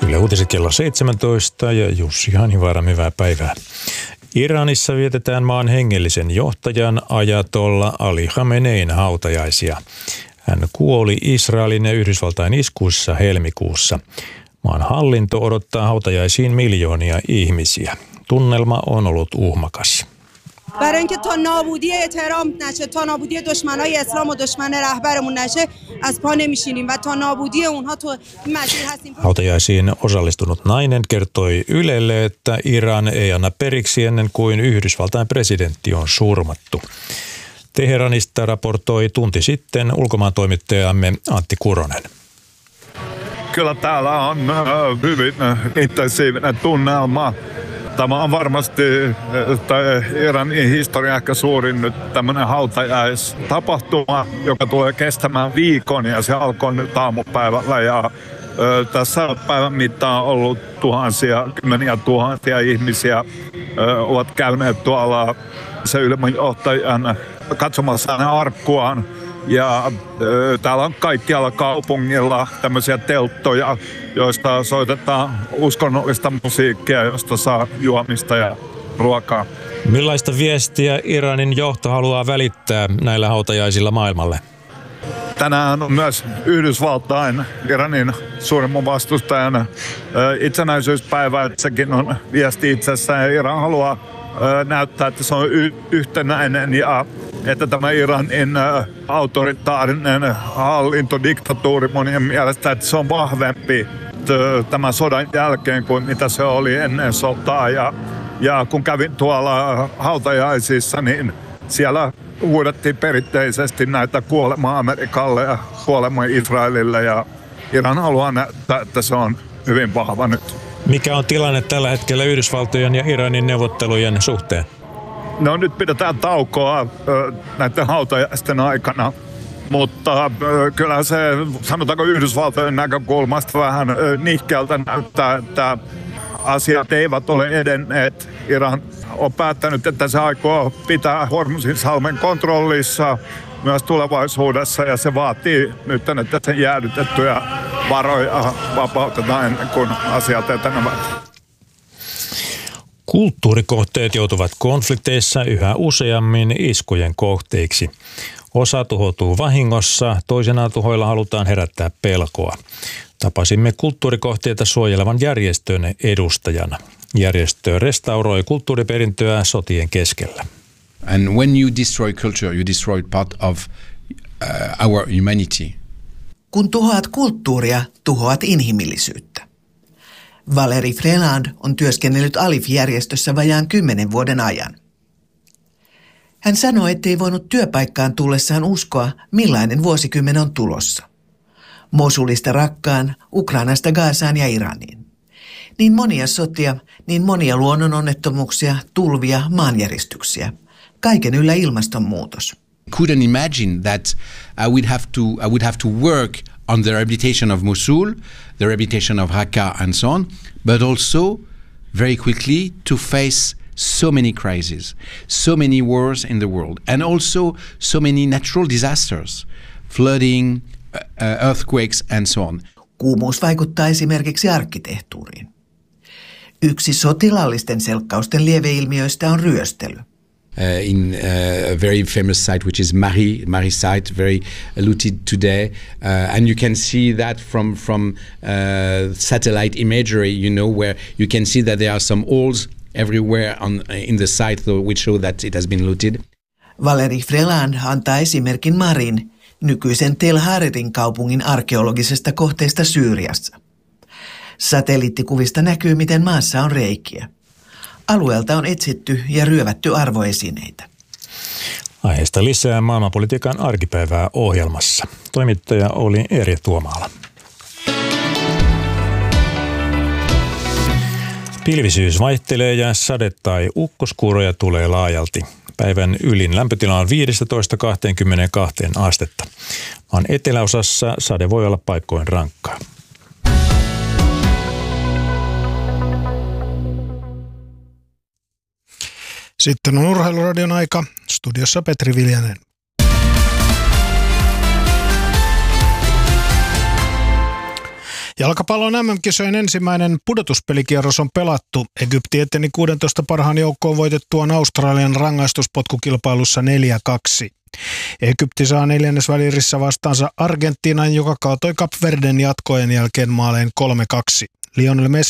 Yle Uutiset kello 17 ja Jussi Hanivaara, hyvää päivää. Iranissa vietetään maan hengellisen johtajan ajatolla Ali Khamenein hautajaisia. Hän kuoli Israelin ja Yhdysvaltain iskuissa helmikuussa. Maan hallinto odottaa hautajaisiin miljoonia ihmisiä. Tunnelma on ollut uhmakas. Hautajaisiin osallistunut nainen kertoi Ylelle, että Iran ei anna periksi ennen kuin Yhdysvaltain presidentti on surmattu. Teheranista raportoi tunti sitten ulkomaantoimittajamme Antti Kuronen. Kyllä täällä on hyvin intensiivinen tunnelma. Tämä on varmasti Iranin historian ehkä suurin nyt tämmöinen hautajaistapahtuma, joka tulee kestämään viikon ja se alkoi nyt aamupäivällä. Ja tässä päivän mittaan on ollut kymmeniä tuhansia ihmisiä ovat käyneet tuolla se ylimmänjohtajan katsomassa hänen arkkuaan. Ja täällä on kaikkialla kaupungilla tämmöisiä telttoja, joista soitetaan uskonnollista musiikkia, josta saa juomista ja ruokaa. Millaista viestiä Iranin johto haluaa välittää näillä hautajaisilla maailmalle? Tänään on myös Yhdysvaltain, Iranin suurimman vastustajan itsenäisyyspäivä. Sekin on viesti itsessään. Iran haluaa näyttää, että se on yhtenäinen ja että tämä Iranin autoritaarinen hallintodiktatuuri monien mielestä, että se on vahvempi tämän sodan jälkeen kuin mitä se oli ennen sotaa. Ja kun kävin tuolla hautajaisissa, niin siellä huudettiin perinteisesti näitä kuolema Amerikalle ja kuolema Israelille ja Iran haluaa näyttää, että se on hyvin vahva nyt. Mikä on tilanne tällä hetkellä Yhdysvaltojen ja Iranin neuvottelujen suhteen? No nyt pidetään taukoa näiden hautajaisten aikana, mutta kyllä se, sanotaanko Yhdysvaltojen näkökulmasta vähän nihkeältä näyttää, että asiat eivät ole edenneet. Iran on päättänyt, että se aikoo pitää Hormuzin-salmen kontrollissa myös tulevaisuudessa ja se vaatii nyt, että sen jäädytettyjä varoja vapautetaan ennen kuin asiat etenevät. Kulttuurikohteet joutuvat konflikteissa yhä useammin iskujen kohteiksi. Osa tuhoutuu vahingossa, toisenaan tuhoilla halutaan herättää pelkoa. Tapasimme kulttuurikohteita suojelevan järjestön edustajana. Järjestö restauroi kulttuuriperintöä sotien keskellä. And when you destroy culture, you destroy part of our humanity. Kun tuhoat kulttuuria, tuhoat inhimillisyyttä. Valeri Freland on työskennellyt Alif-järjestössä vajaan 10 vuoden ajan. Hän sanoi, ettei voinut työpaikkaan tullessaan uskoa, millainen vuosikymmen on tulossa. Mosulista Rakkaan, Ukrainasta Gazaan ja Iraniin. Niin monia sotia, niin monia luonnononnettomuuksia, tulvia, maanjäristyksiä. Kaiken yllä ilmastonmuutos. Couldn't imagine that I would have to work on the rehabilitation of Mosul, the rehabilitation of Raqqa and so on, but also very quickly to face so many crises, so many wars in the world, and also so many natural disasters, flooding, earthquakes and so on. Kuumuus vaikuttaa esimerkiksi arkkitehtuuriin. Yksi sotilaallisten selkkausten lieveilmiöistä on ryöstely. In a very famous site, which is Mari site, very looted today, and you can see that from satellite imagery, you know, where you can see that there are some holes everywhere in the site, which show that it has been looted. Valeri Freland antaa esimerkin Marin, nykyisen Tel Haririn kaupungin arkeologisesta kohteesta Syyriassa. Satelliittikuvista näkyy, miten maassa on reikiä. Alueelta on etsitty ja ryövätty arvoesineitä. Aiheesta lisää maailmanpolitiikan arkipäivää ohjelmassa. Toimittaja oli Erja Tuomaala. Pilvisyys vaihtelee ja sade- tai ukkoskuuroja tulee laajalti. Päivän ylin lämpötila on 15–22 astetta. Maan eteläosassa sade voi olla paikkoin rankkaa. Sitten on Urheiluradion aika. Studiossa Petri Viljanen. Jalkapallon MM-kisojen ensimmäinen pudotuspelikierros on pelattu. Egypti eteni 16 parhaan joukkoon voitettuaan Australian rangaistuspotkukilpailussa 4-2. Egypti saa neljännesvälirissä vastaansa Argentiinan, joka kaatoi Kap Verden jatkojen jälkeen maaleen 3-2. Lionel Messi